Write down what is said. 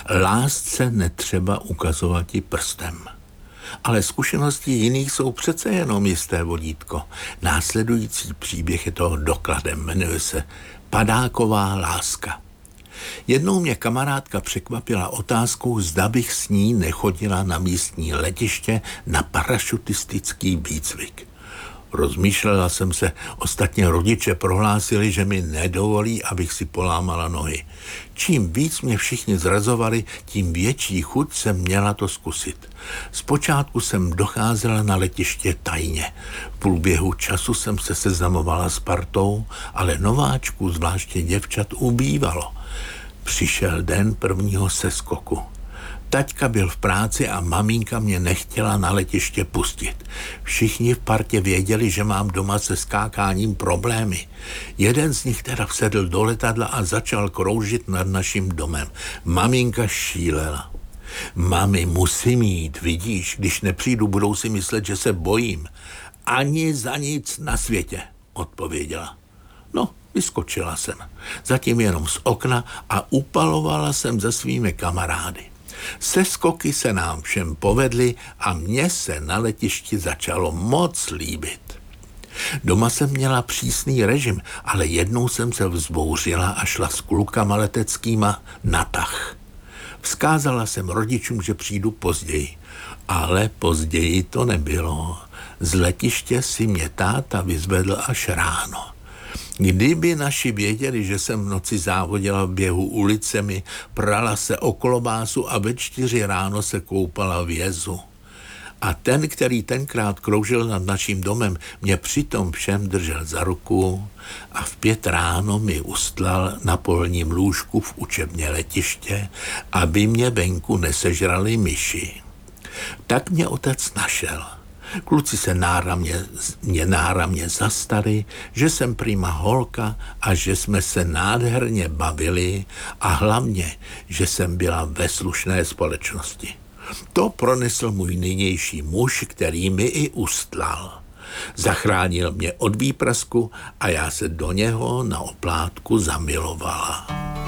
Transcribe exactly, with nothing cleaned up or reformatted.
Lásce netřeba ukazovat i prstem. Ale zkušenosti jiných jsou přece jenom jisté vodítko. Následující příběh je toho dokladem, jmenuje se Padáková láska. Jednou mě kamarádka překvapila otázkou, zda bych s ní nechodila na místní letiště na parašutistický výcvik. Rozmýšlela jsem se, ostatně rodiče prohlásili, že mi nedovolí, abych si polámala nohy. Čím víc mě všichni zrazovali, tím větší chuť jsem měla to zkusit. Zpočátku jsem docházela na letiště tajně. V průběhu času jsem se seznamovala s partou, ale nováčků, zvláště děvčat, ubývalo. Přišel den prvního seskoku. Taťka byl v práci a maminka mě nechtěla na letiště pustit. Všichni v partě věděli, že mám doma se skákáním problémy. Jeden z nich teda vsedl do letadla a začal kroužit nad naším domem. Maminka šílela. Mami, musím jít, vidíš, když nepřijdu, budou si myslet, že se bojím. Ani za nic na světě, odpověděla. No, vyskočila jsem. Zatím jenom z okna a upalovala jsem za svými kamarády. Seskoky se nám všem povedly a mně se na letišti začalo moc líbit. Doma jsem měla přísný režim, ale jednou jsem se vzbouřila a šla s klukama leteckýma na tah. Vzkázala jsem rodičům, že přijdu později, ale později to nebylo. Z letiště si mě táta vyzvedl až ráno. Kdyby naši věděli, že jsem v noci závodila v běhu ulicemi, prala se o klobásu a ve čtyři ráno se koupala v jezu. A ten, který tenkrát kroužil nad naším domem, mě přitom všem držel za ruku a v pět ráno mi ustlal na polním lůžku v učebně letiště, aby mě venku nesežrali myši. Tak mě otec našel. Kluci se náramně, mě náramně zastali, že jsem prima holka a že jsme se nádherně bavili a hlavně, že jsem byla ve slušné společnosti. To pronesl můj nynější muž, který mi i ustlal. Zachránil mě od výprasku a já se do něho na oplátku zamilovala.